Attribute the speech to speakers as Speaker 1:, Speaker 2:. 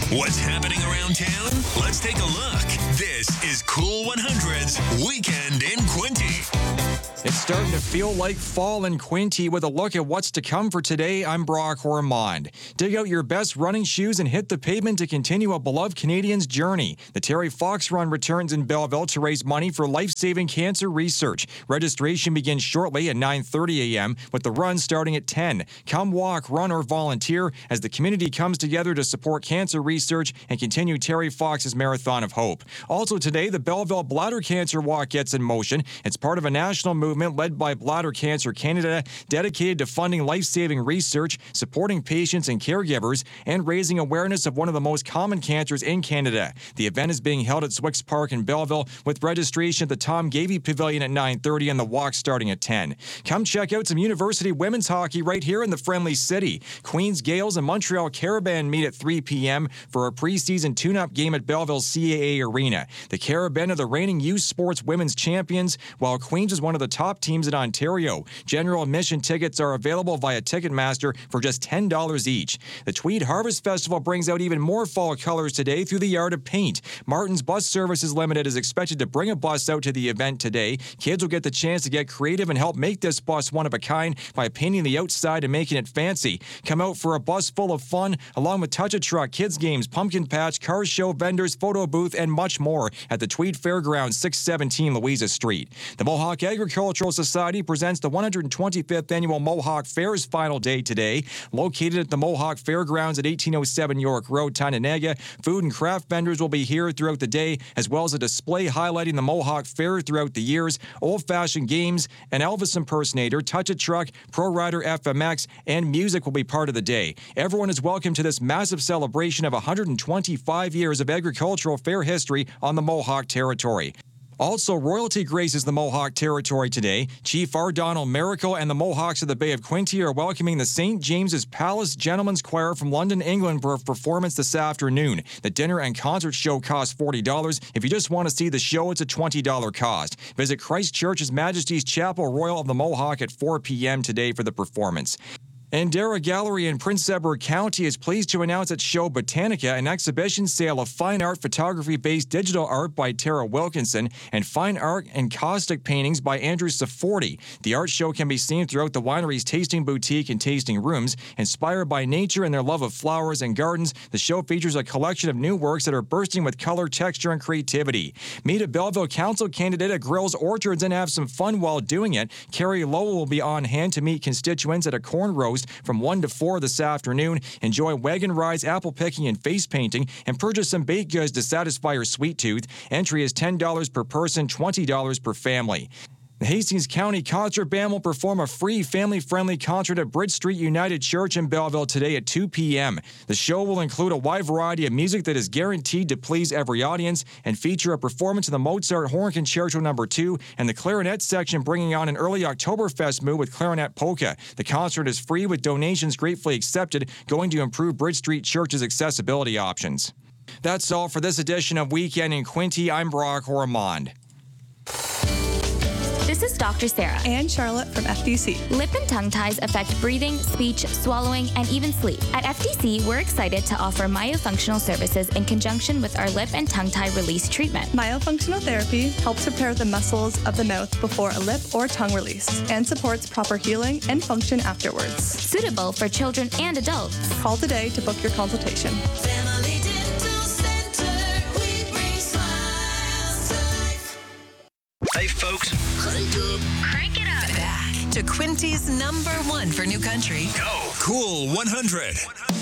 Speaker 1: What's happening around town? Let's take a look. This is Cool 100's Weekend in Quinte.
Speaker 2: It's starting to feel like fall in Quinte. With a look at what's to come for today, I'm Brock Ormond. Dig out your best running shoes and hit the pavement to continue a beloved Canadian's journey. The Terry Fox Run returns in Belleville to raise money for life-saving cancer research. Registration begins shortly at 9:30 a.m., with the run starting at 10. Come walk, run, or volunteer as the community comes together to support cancer research and continue Terry Fox's Marathon of Hope. Also today, the Belleville Bladder Cancer Walk gets in motion. It's part of a national movement led by Bladder Cancer Canada, dedicated to funding life-saving research, supporting patients and caregivers, and raising awareness of one of the most common cancers in Canada. The event is being held at Swix Park in Belleville, with registration at the Tom Gavey Pavilion at 9:30 and the walk starting at 10. Come check out some University women's hockey right here in the friendly city. Queens Gales and Montreal Carabin meet at 3 p.m. for a preseason tune-up game at Belleville CAA Arena. The Carabin are the reigning youth sports women's champions, while Queens is one of the top teams in Ontario. General admission tickets are available via Ticketmaster for just $10 each. The Tweed Harvest Festival brings out even more fall colors today through the Art of Paint. Martin's Bus Services Limited is expected to bring a bus out to the event today. Kids will get the chance to get creative and help make this bus one of a kind by painting the outside and making it fancy. Come out for a bus full of fun, along with Touch a Truck, kids games, pumpkin patch, car show, vendors, photo booth, and much more at the Tweed Fairgrounds, 617 Louisa Street. The Mohawk Agricultural Society presents the 125th Annual Mohawk Fair's final day today. Located at the Mohawk Fairgrounds at 1807 York Road, Tyndonega, food and craft vendors will be here throughout the day, as well as a display highlighting the Mohawk Fair throughout the years, old-fashioned games, an Elvis impersonator, Touch a Truck, Pro Rider FMX, and music will be part of the day. Everyone is welcome to this massive celebration of 125 years of agricultural fair history on the Mohawk territory. Also, royalty graces the Mohawk territory today. Chief R. Donald Miracle and the Mohawks of the Bay of Quinte are welcoming the St. James's Palace Gentlemen's Choir from London, England for a performance this afternoon. The dinner and concert show costs $40. If you just want to see the show, it's a $20 cost. Visit Christ Church His Majesty's Chapel Royal of the Mohawk at 4 p.m. today for the performance. Andera Gallery in Prince Edward County is pleased to announce its show Botanica, an exhibition sale of fine art photography-based digital art by Tara Wilkinson and fine art and caustic paintings by Andrew Saforti. The art show can be seen throughout the winery's tasting boutique and tasting rooms. Inspired by nature and their love of flowers and gardens, the show features a collection of new works that are bursting with color, texture, and creativity. Meet a Belleville Council candidate at Grills Orchards and have some fun while doing it. Carrie Lowell will be on hand to meet constituents at a corn roast from 1 to 4 this afternoon. Enjoy wagon rides, apple picking, and face painting, and purchase some baked goods to satisfy your sweet tooth. Entry is $10 per person, $20 per family. The Hastings County Concert Band will perform a free family-friendly concert at Bridge Street United Church in Belleville today at 2 p.m. The show will include a wide variety of music that is guaranteed to please every audience and feature a performance of the Mozart Horn Concerto No. 2 and the clarinet section, bringing on an early Oktoberfest mood with clarinet polka. The concert is free with donations gratefully accepted, going to improve Bridge Street Church's accessibility options. That's all for this edition of Weekend in Quinte. I'm Brock Ormond.
Speaker 3: This is Dr. Sarah
Speaker 4: and Charlotte from FDC.
Speaker 3: Lip and tongue ties affect breathing, speech, swallowing, and even sleep. At FDC, we're excited to offer myofunctional services in conjunction with our lip and tongue tie release treatment.
Speaker 4: Myofunctional therapy helps repair the muscles of the mouth before a lip or tongue release and supports proper healing and function afterwards.
Speaker 3: Suitable for children and adults.
Speaker 4: Call today to book your consultation.
Speaker 5: Family Dental Center, we bring smiles to life.
Speaker 1: Hey, folks.
Speaker 5: Crank it up. Back to Quinte's #1 for new country.
Speaker 1: Go. Cool 100.